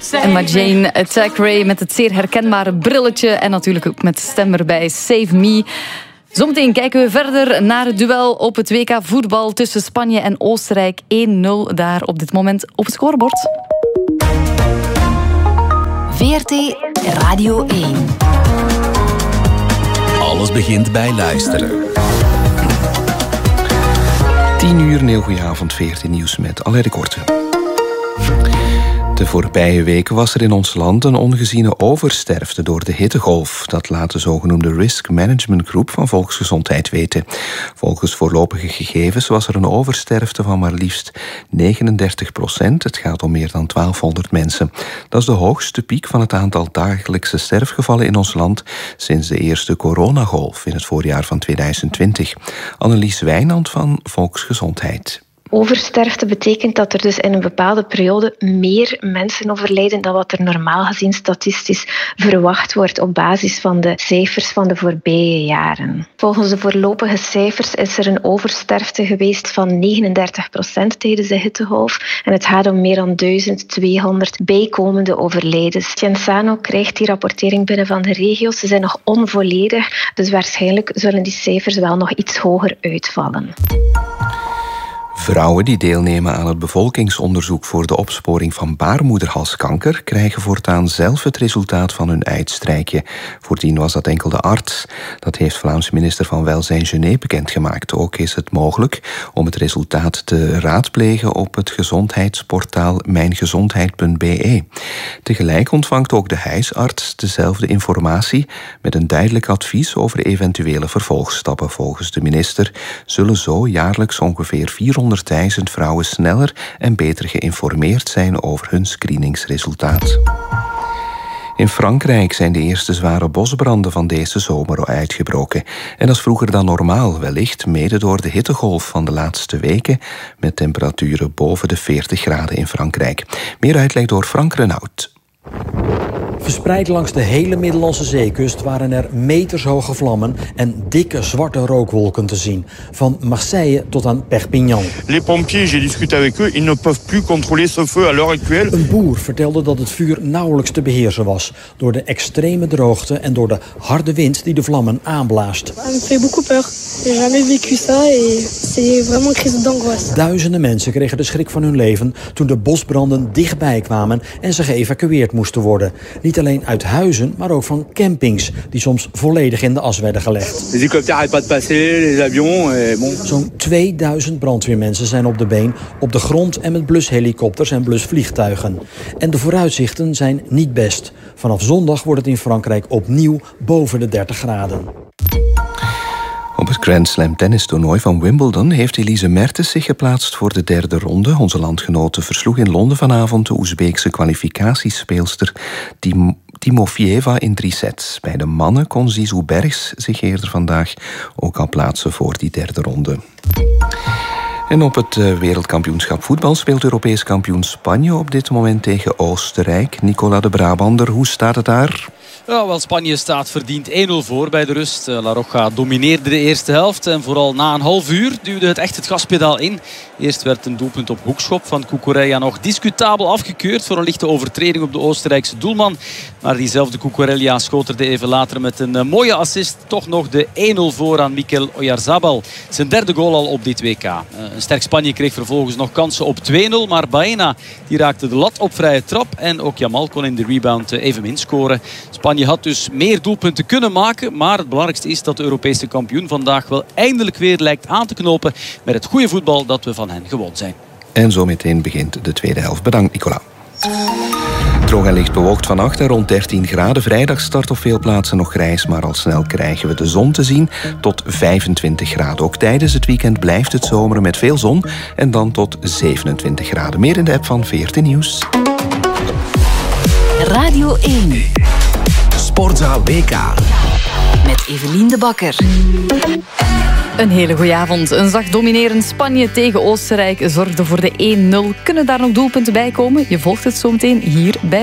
Emma Jane, Attack Ray met het zeer herkenbare brilletje en natuurlijk ook met stem erbij, Save Me. Zometeen kijken we verder naar het duel op het WK voetbal tussen Spanje en Oostenrijk. 1-0 daar op dit moment op het scorebord. VRT Radio 1. Alles begint bij luisteren. 10 uur, een heel goeie avond, VRT Nieuws met Alain de Korte. De voorbije weken was er in ons land een ongeziene oversterfte door de hittegolf. Dat laat de zogenoemde Risk Management Groep van Volksgezondheid weten. Volgens voorlopige gegevens was er een oversterfte van maar liefst 39%. Het gaat om meer dan 1200 mensen. Dat is de hoogste piek van het aantal dagelijkse sterfgevallen in ons land sinds de eerste coronagolf in het voorjaar van 2020. Annelies Wijnand van Volksgezondheid. Oversterfte betekent dat er dus in een bepaalde periode meer mensen overlijden dan wat er normaal gezien statistisch verwacht wordt op basis van de cijfers van de voorbije jaren. Volgens de voorlopige cijfers is er een oversterfte geweest van 39% tijdens de hittegolf en het gaat om meer dan 1200 bijkomende overlijdens. Cienzano krijgt die rapportering binnen van de regio's. Ze zijn nog onvolledig, dus waarschijnlijk zullen die cijfers wel nog iets hoger uitvallen. Vrouwen die deelnemen aan het bevolkingsonderzoek voor de opsporing van baarmoederhalskanker krijgen voortaan zelf het resultaat van hun eidstrijkje. Voordien was dat enkel de arts. Dat heeft Vlaams minister van Welzijn Genet bekendgemaakt. Ook is het mogelijk om het resultaat te raadplegen op het gezondheidsportaal mijngezondheid.be. Tegelijk ontvangt ook de huisarts dezelfde informatie met een duidelijk advies over eventuele vervolgstappen. Volgens de minister zullen zo jaarlijks ongeveer 400.000 vrouwen sneller en beter geïnformeerd zijn over hun screeningsresultaat. In Frankrijk zijn de eerste zware bosbranden van deze zomer uitgebroken. En dat is vroeger dan normaal, wellicht mede door de hittegolf van de laatste weken, met temperaturen boven de 40 graden in Frankrijk. Meer uitleg door Frank Renaud. Verspreid langs de hele Middellandse zeekust waren er metershoge vlammen en dikke zwarte rookwolken te zien. Van Marseille tot aan Perpignan. Les pompiers, j'ai discuté avec eux, ils ne peuvent plus contrôler ce feu à l'heure actuelle. Een boer vertelde dat het vuur nauwelijks te beheersen was door de extreme droogte en door de harde wind die de vlammen aanblaast. Ça me fait beaucoup peur. J'ai jamais vécu ça et c'est vraiment une crise d'angoisse. Duizenden mensen kregen de schrik van hun leven toen de bosbranden dichtbij kwamen en ze geëvacueerd moesten worden. Niet alleen uit huizen, maar ook van campings die soms volledig in de as werden gelegd. Les hélicoptères arrêtent pas de passer, les avions, bon. Zo'n 2000 brandweermensen zijn op de been, op de grond en met blushelikopters en blusvliegtuigen. En de vooruitzichten zijn niet best. Vanaf zondag wordt het in Frankrijk opnieuw boven de 30 graden. Op het Grand Slam tennistoernooi van Wimbledon heeft Elise Mertens zich geplaatst voor de derde ronde. Onze landgenote versloeg in Londen vanavond de Oezbeekse kwalificatiespeelster Timofeeva in 3 sets. Bij de mannen kon Zizou Bergs zich eerder vandaag ook al plaatsen voor die derde ronde. En op het wereldkampioenschap voetbal speelt Europees kampioen Spanje op dit moment tegen Oostenrijk. Nicola de Brabander, hoe staat het daar? Ja, wel, Spanje staat verdiend 1-0 voor bij de rust. La Roja domineerde de eerste helft en vooral na een half uur duwde het echt het gaspedaal in. Eerst werd een doelpunt op hoekschop van Cucurella nog discutabel afgekeurd voor een lichte overtreding op de Oostenrijkse doelman. Maar diezelfde Cucurella schoterde even later met een mooie assist toch nog de 1-0 voor aan Mikel Oyarzabal. Zijn derde goal al op dit WK. Een sterk Spanje kreeg vervolgens nog kansen op 2-0, maar Baena die raakte de lat op vrije trap en ook Yamal kon in de rebound evenmin scoren. Spanje had dus meer doelpunten kunnen maken, maar het belangrijkste is dat de Europese kampioen vandaag wel eindelijk weer lijkt aan te knopen met het goede voetbal dat we van hen gewoon zijn. En zo meteen begint de tweede helft. Bedankt, Nicola. Droog en licht bewolkt vannacht en rond 13 graden. Vrijdag start op veel plaatsen nog grijs, maar al snel krijgen we de zon te zien tot 25 graden. Ook tijdens het weekend blijft het zomeren met veel zon en dan tot 27 graden. Meer in de app van VRT Nieuws. Radio 1. Sportzaal WK. Met Evelien de Bakker. Een hele goede avond. Een zacht dominerend Spanje tegen Oostenrijk zorgde voor de 1-0. Kunnen daar nog doelpunten bij komen? Je volgt het zo meteen hier bij